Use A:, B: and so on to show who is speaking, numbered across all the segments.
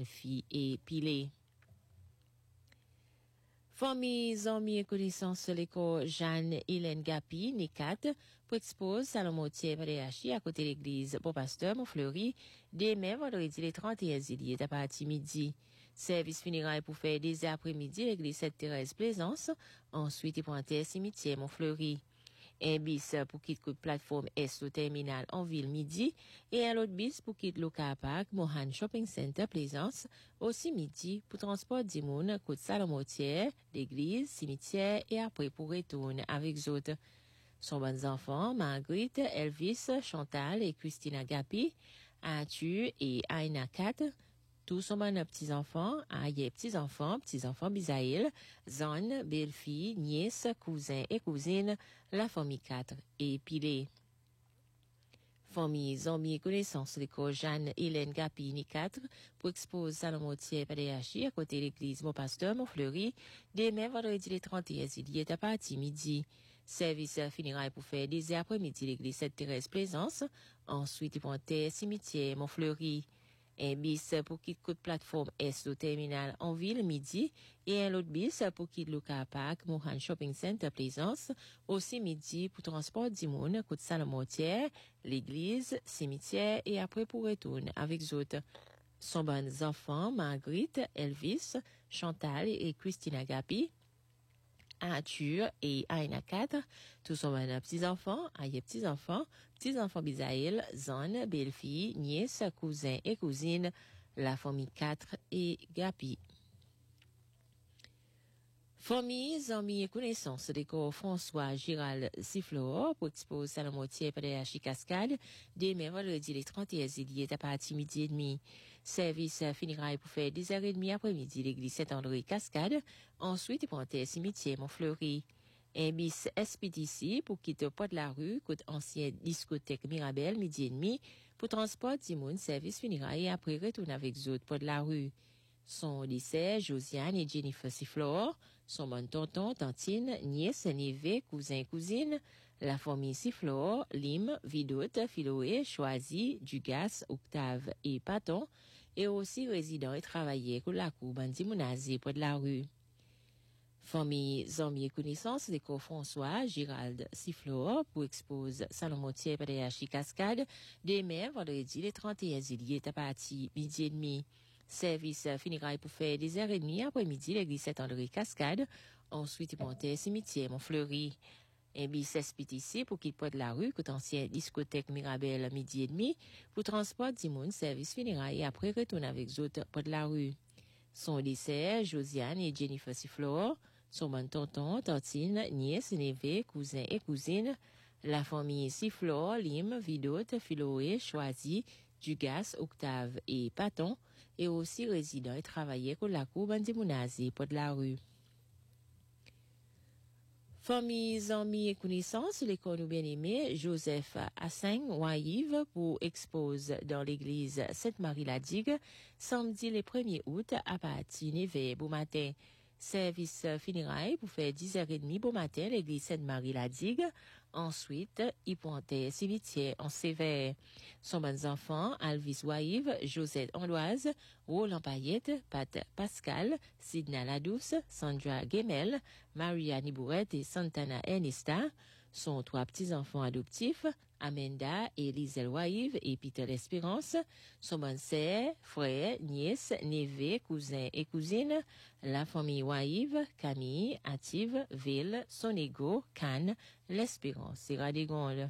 A: Belle-Fille et Pilé. Famille, amis et connaissances l'école Jeanne-Hélène Gapi, Nicat, pour expose Salomon Thier Paléachi à côté de l'église Bon Pasteur Montfleury, demain vendredi le 31 juillet à partir midi. Service funéraire pour faire des après-midi l'église Sainte-Thérèse Plaisance, ensuite il prend cimetière Montfleury. Un bis pour quitter la plateforme Est au terminal en ville midi et un autre bis pour quitter le car park Mohan Shopping Center Plaisance aussi midi pour transport du monde côte Salomotière, l'église, cimetière et après pour retourner avec les autres. Son bons enfants, Marguerite, Elvis, Chantal et Christina Gapi, Arthur et Aina Kat, tous sont bons petits-enfants, petits-enfants Bisaïl, Zone, belle-fille, nièce, cousin et cousine, la famille 4 et Pilé. Famille, amis et connaissances, l'école Jeanne-Hélène Gapini 4, pour exposer Salomon Thier Paléachi à côté de l'église Mon Pasteur Montfleury, demain vendredi le 31 juillet à partir midi. Service funéraire pour faire des après-midi l'église Sainte-Thérèse Plaisance, ensuite il prend cimetière Montfleury. Un bis pour quitter la plateforme Est au terminal en ville midi et un autre bis pour quitter le car park Mohan Shopping Center Plaisance aussi midi pour transport du monde côte Salomotière, l'église, cimetière et après pour retourner avec les autres. Son bons enfants Marguerite, Elvis, Chantal et Christina Gapi, Arthur et Aina 4, tous sont mes petits-enfants, petits-enfants Bisaïl, Zone, belle-fille, nièce, cousin et cousine, la famille 4 et Gapi. Famille, amis et connaissances de François Gérald Siffleur pour exposer Salomon Thier Paléachi Cascade demain vendredi le 31 juillet à partir midi et demi. Service funéraire pour faire 10h30 après-midi l'église Saint-André Cascade. Ensuite, il prend cimetière Montfleury. Un bis SPTC pour quitter Port de la Rue, côte ancienne discothèque Mirabel, midi et demi, pour transport du monde service funéraire et après retourner avec les autres Port de la Rue. Son lycée, Josiane et Jennifer Siffleur, son bon tonton, tantine, nièce, neveu, cousin, cousine, la famille Siffleur, Lim, Vidoute, Philoé, Choisy, Dugas, Octave et Paton, et aussi résidents et travailleurs pour la cour Bandi Mounazi près de la rue. Famille, amis et connaissances de François Gérald Siffleur pour expose Salomon Thier Paléachi Cascade demain vendredi le 31 juillet à partir midi et demi. Service funéraire pour faire 10h30 après-midi l'église Saint-André Cascade. Ensuite, il montait cimetière Montfleury. Un bis SPTC pour qu'il porte la rue, côté ancienne discothèque Mirabel midi et demi, pour transport du monde, service funéraire et après retourner avec les autres porte la rue. Son lycée, Josiane et Jennifer Siffleur, son bon tonton, tantine, nièce, neveu, cousin et cousine, la famille Siffleur, Lim, Vidoute, Philoé, Choisy, Dugas, Octave et Paton, et aussi résidents et travailleurs pour la cour Bandi Mounazi, près de la rue. Famille, amis et connaissances, l'école nous bien-aimé, Joseph Asseng, Waïve, pour expose dans l'église Sainte-Marie-la-Digue, samedi le 1er août à partir de 9h bon matin. Service funéraire pour faire 10h30 bon matin, l'église Sainte-Marie-la-Digue. Ensuite, il pointait cimetière en sévère. Son bons enfants, Alvis Waïve, Josette Andoise, Roland Payette, Pat Pascal, Sidna Ladouce, Sandra Gemel, Maria Nibourette et Santana Ernesta, sont 3 petits-enfants adoptifs, Amanda et Lisel Waïve et Peter L'Espérance, son bon sœur, frère, nièce, neveu, cousin et cousine, la famille Waïve, Camille, Ative, Ville, Sonego, Cannes, L'Espérance, c'est Radegonde.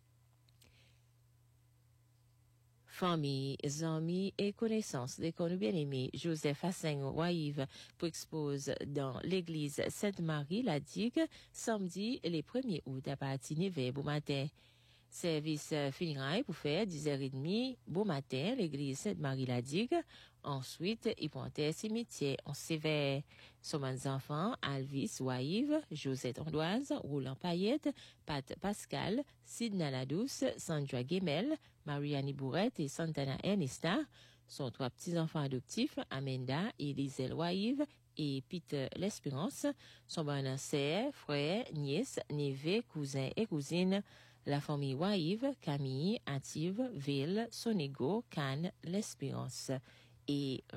A: Famille, amis et connaissances de qu'on bien-aimé Joseph Asseng Waïve pour expose dans l'église Sainte-Marie-la-Digue samedi le 1er août à partir de 9h bon matin. Service funéraire pour faire 10h30 bon matin, l'église Sainte-Marie-la-Digue. Ensuite, il pointait cimetière en sévère. Son bons enfants, Alvis Waïve, Josette Andoise, Roland Payette, Pat Pascal, Sidna Ladouce, Sandra Gemel, Mariani Bourette et Santana Ernesta, sont 3 petits-enfants adoptifs, Amanda et Lisel Waïve et Peter L'Espérance, son bon sœur, frère, nièce, neveu, cousin et cousine, la famille Waïve, Camille, Ative, Ville, Sonego, Cannes, L'Espérance et